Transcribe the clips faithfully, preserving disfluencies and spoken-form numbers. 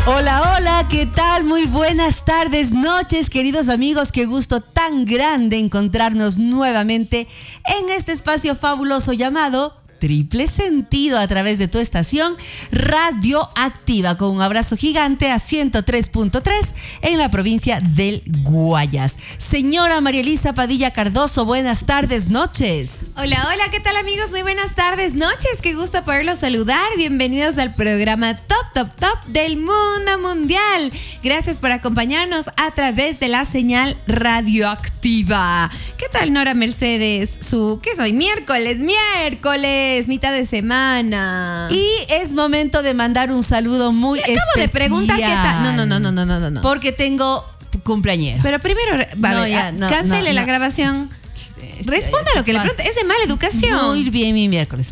Hola, hola, ¿qué tal? Muy buenas tardes, noches, queridos amigos. Qué gusto tan grande encontrarnos nuevamente en este espacio fabuloso llamado Triple Sentido a través de tu estación radioactiva, con un abrazo gigante a ciento tres punto tres en la provincia del Guayas. Señora María Elisa Padilla Cardoso, buenas tardes, noches. Hola, hola, ¿qué tal amigos? Muy buenas tardes, noches, qué gusto poderlos saludar. Bienvenidos al programa Top, Top, Top del Mundo Mundial. Gracias por acompañarnos a través de la señal radioactiva. ¿Qué tal, Nora Mercedes? Su, ¿qué soy? Miércoles, miércoles. Mitad de semana. Y es momento de mandar un saludo muy especial. Acabo de preguntar qué tal. No, no, no, no, no, no, no. Porque tengo cumpleañero. Pero primero, va, no, ya, no, cancele no, la no. grabación. Responda lo que le pregunte. Es de mala educación. Muy bien mi miércoles.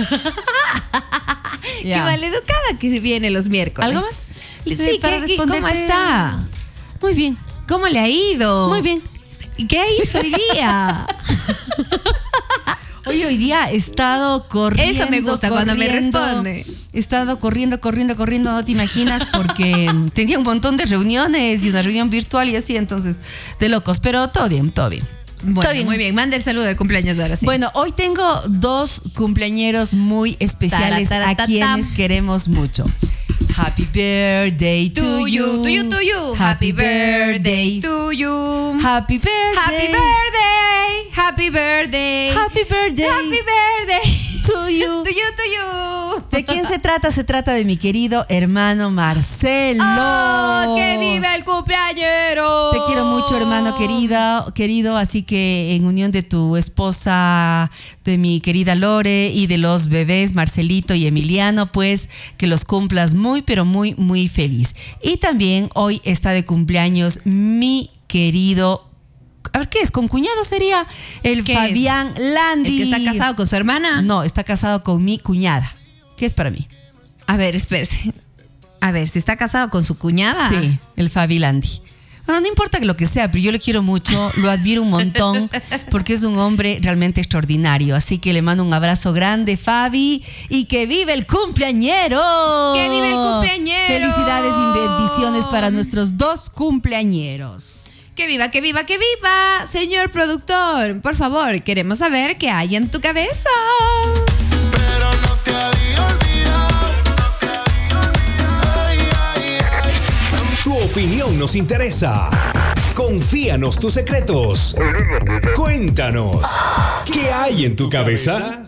Qué maleducada que viene los miércoles. ¿Algo más? Sí, para responder. ¿Cómo está? Muy bien. ¿Cómo le ha ido? Muy bien. ¿Qué hizo hoy día? Hoy, hoy día he estado corriendo. Eso me gusta cuando me responde. He estado corriendo, corriendo, corriendo, no te imaginas, porque tenía un montón de reuniones y una reunión virtual y así, entonces, de locos. Pero todo bien, todo bien. Bueno, todo bien. Muy bien. Manda el saludo de cumpleaños ahora sí. Bueno, hoy tengo dos cumpleañeros muy especiales tara, tara, tara, a quienes queremos mucho. Happy birthday to, to you, you, to you, to you. Happy, Happy birthday birthday to you. Happy birthday. Happy birthday. Happy birthday. Happy birthday. Happy birthday. To you. To you, to you. ¿De quién se trata? Se trata de mi querido hermano Marcelo. ¡Oh, que vive el cumpleañero! Te quiero mucho, hermano querido, querido, así que en unión de tu esposa, de mi querida Lore y de los bebés Marcelito y Emiliano, pues que los cumplas muy, pero muy, muy feliz. Y también hoy está de cumpleaños mi querido, a ver, ¿qué es? ¿Con cuñado sería? El Fabián es? Landi. ¿El que está casado con su hermana? No, está casado con mi cuñada. ¿Qué es para mí? A ver, espérese. A ver, ¿si está casado con su cuñada? Sí, el Fabi Landi. Bueno, no importa lo que sea, pero yo le quiero mucho, lo admiro un montón, porque es un hombre realmente extraordinario. Así que le mando un abrazo grande, Fabi, y que vive el cumpleañero. ¡Que vive el cumpleañero! Felicidades y bendiciones para nuestros dos cumpleañeros. ¡Que viva, que viva, que viva! Señor productor, por favor, queremos saber qué hay en tu cabeza. Pero no te había olvidado. Ay, ay, ay. Tu opinión nos interesa. Confíanos tus secretos. Cuéntanos, ¿qué hay en tu cabeza?